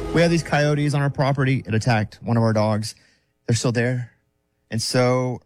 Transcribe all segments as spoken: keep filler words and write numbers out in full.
We have these coyotes on our property. It attacked one of our dogs. They're still there. And so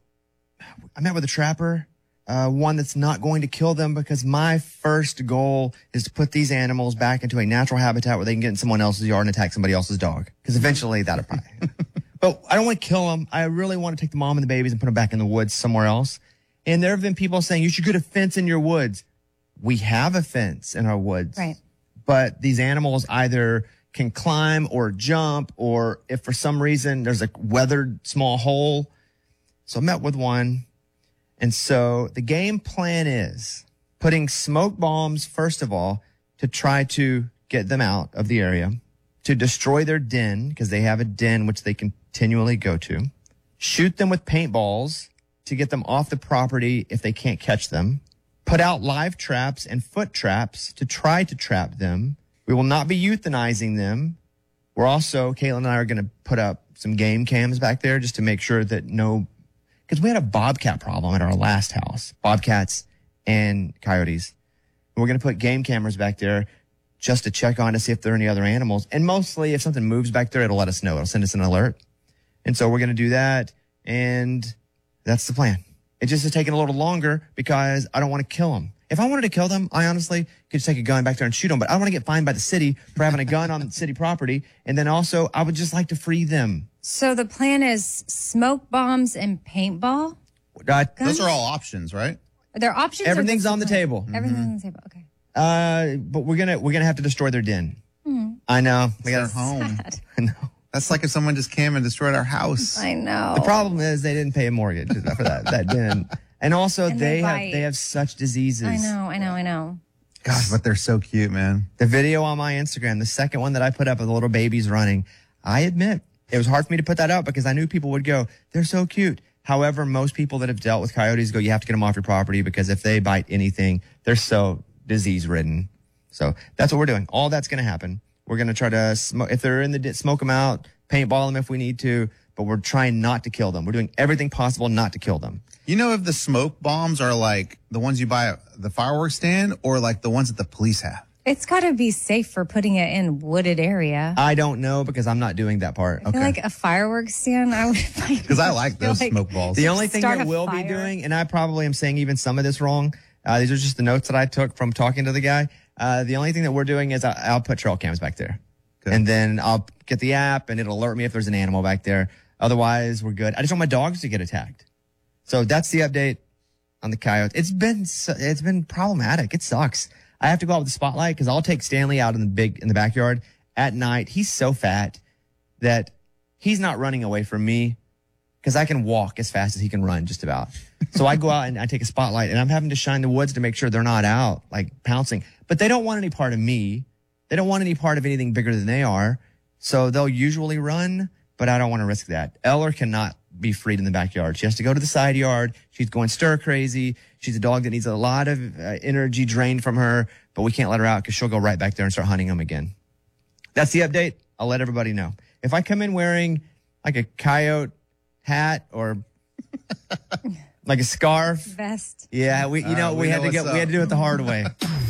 I met with a trapper, uh, one that's not going to kill them, because my first goal is to put these animals back into a natural habitat where they can get in someone else's yard and attack somebody else's dog. Because eventually that'll probably. But I don't want to kill them. I really want to take the mom and the babies and put them back in the woods somewhere else. And there have been people saying, you should get a fence in your woods. We have a fence in our woods. Right. But these animals either can climb or jump, or if for some reason there's a weathered small hole. So I met with one. And so the game plan is putting smoke bombs, first of all, to try to get them out of the area, to destroy their den, because they have a den which they continually go to, shoot them with paintballs to get them off the property if they can't catch them, put out live traps and foot traps to try to trap them. We will not be euthanizing them. We're also, Caitlin and I are going to put up some game cams back there just to make sure that no, because we had a bobcat problem at our last house, bobcats and coyotes. We're going to put game cameras back there just to check on to see if there are any other animals. And mostly if something moves back there, it'll let us know. It'll send us an alert. And so we're going to do that. And that's the plan. It just is taking a little longer because I don't want to kill them. If I wanted to kill them, I honestly could just take a gun back there and shoot them. But I don't want to get fined by the city for having a gun on city property. And then also, I would just like to free them. So the plan is smoke bombs and paintball? Uh, Those are all options, right? Are there options? Everything's on the table. Everything's mm-hmm. on the table. Okay. Uh, but we're gonna we're gonna have to destroy their den. Mm. I know. We got our home. I know. That's like if someone just came and destroyed our house. I know. The problem is they didn't pay a mortgage for that that den. And also, and they, they have they have such diseases. I know, I know, I know. Gosh, but they're so cute, man. The video on my Instagram, the second one that I put up of the little babies running, I admit, it was hard for me to put that out because I knew people would go, they're so cute. However, most people that have dealt with coyotes go, you have to get them off your property because if they bite anything, they're so disease-ridden. So that's what we're doing. All that's going to happen. We're going to try to, smoke, if they're in the, smoke them out, paintball them if we need to, but we're trying not to kill them. We're doing everything possible not to kill them. You know if the smoke bombs are like the ones you buy at the fireworks stand or like the ones that the police have? It's got to be safe for putting it in wooded area. I don't know because I'm not doing that part. I feel okay. like a fireworks stand, I would find. Because I like those like smoke balls. The only thing Start that we'll fire. be doing, and I probably am saying even some of this wrong, uh, these are just the notes that I took from talking to the guy. Uh, the only thing that we're doing is I, I'll put trail cams back there. Good. And then I'll get the app and it'll alert me if there's an animal back there. Otherwise, we're good. I just want my dogs to get attacked. So that's the update on the coyotes. It's been it's been problematic. It sucks. I have to go out with the spotlight because I'll take Stanley out in the big in the backyard at night. He's so fat that he's not running away from me because I can walk as fast as he can run, just about. So I go out and I take a spotlight, and I'm having to shine the woods to make sure they're not out, like pouncing. But they don't want any part of me. They don't want any part of anything bigger than they are. So they'll usually run, but I don't want to risk that. Eller cannot be freed in the backyard. She has to go to the side yard. She's going stir crazy. She's a dog that needs a lot of uh, energy drained from her, but we can't let her out because she'll go right back there and start hunting them again. That's the update. I'll let everybody know. If I come in wearing like a coyote hat or like a scarf, vest. Yeah, we you know uh, we we know had to get what's we had up. to do it the hard way.